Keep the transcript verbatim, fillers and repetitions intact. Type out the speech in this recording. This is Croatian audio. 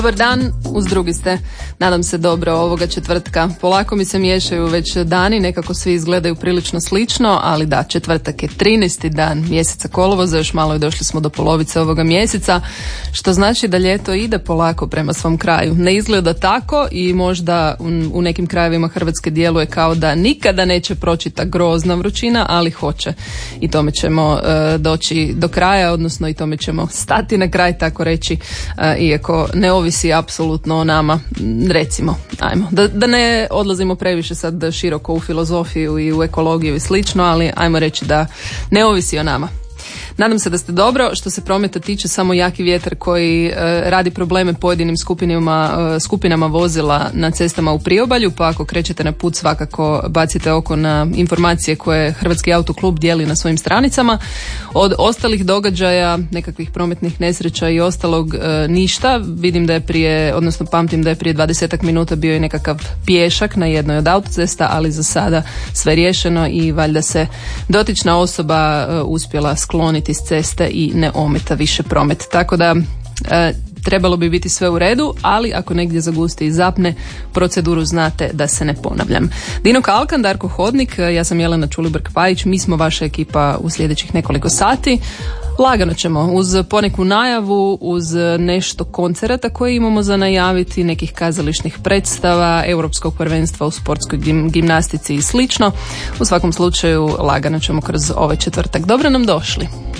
Dobar dan, uz drugi ste. Nadam se dobro ovoga četvrtka. Polako mi se miješaju već dani, nekako svi izgledaju prilično slično, ali da, četvrtak je trinaesti dan mjeseca kolovoza, još malo i došli smo do polovice ovoga mjeseca, što znači da ljeto ide polako prema svom kraju. Ne izgleda tako i možda u nekim krajevima Hrvatske djeluje kao da nikada neće proći ta grozna vrućina, ali hoće. I tome ćemo uh, doći do kraja, odnosno i tome ćemo stati na kraj, tako reći, uh, iako ne ovisi apsolutno o nama, recimo, ajmo, da, da ne odlazimo previše sad široko u filozofiju i u ekologiju i slično, ali ajmo reći da ne ovisi o nama. Nadam se da ste dobro. Što se prometa tiče, samo jaki vjetar koji e, radi probleme pojedinim skupinama, e, skupinama vozila na cestama u priobalju, pa ako krećete na put svakako bacite oko na informacije koje Hrvatski autoklub dijeli na svojim stranicama. Od ostalih događaja, nekakvih prometnih nesreća i ostalog e, ništa. Vidim da je prije, odnosno pamtim da je prije dvadesetak minuta bio i nekakav pješak na jednoj od autocesta, ali za sada sve riješeno i valjda se dotična osoba e, uspjela skloniti s ceste i ne ometa više promet. Tako da e, trebalo bi biti sve u redu, ali ako negdje zagusti i zapne, proceduru znate da se ne ponavljam. Dino Kalkan, Darko Hodnik, ja sam Jelena Čulibrk-Pajić, mi smo vaša ekipa u sljedećih nekoliko sati. Lagano ćemo, uz poneku najavu, uz nešto koncerata koje imamo za najaviti, nekih kazališnih predstava, europskog prvenstva u sportskoj gim, gimnastici i slično. U svakom slučaju lagano ćemo kroz ovaj četvrtak. Dobro nam došli.